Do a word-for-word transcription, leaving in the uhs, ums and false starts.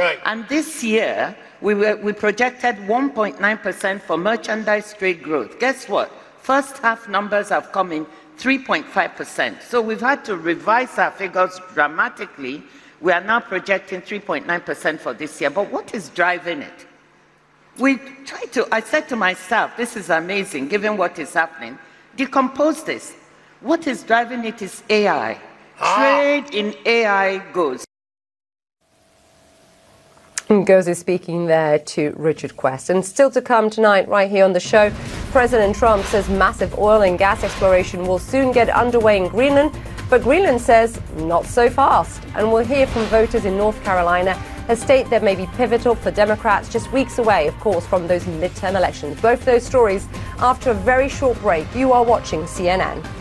Right. And this year, we, were, we projected one point nine percent for merchandise trade growth. Guess what? First half numbers have come in three point five percent. So we've had to revise our figures dramatically. We are now projecting three point nine percent for this year. But what is driving it? We try to, I said to myself, this is amazing, given what is happening. Decompose this. What is driving it is A I. Ah. Trade in A I goes. Ngozi speaking there to Richard Quest. And still to come tonight, right here on the show, President Trump says massive oil and gas exploration will soon get underway in Greenland, but Greenland says not so fast. And we'll hear from voters in North Carolina, a state that may be pivotal for Democrats, just weeks away, of course, from those midterm elections. Both those stories after a very short break. You are watching C N N.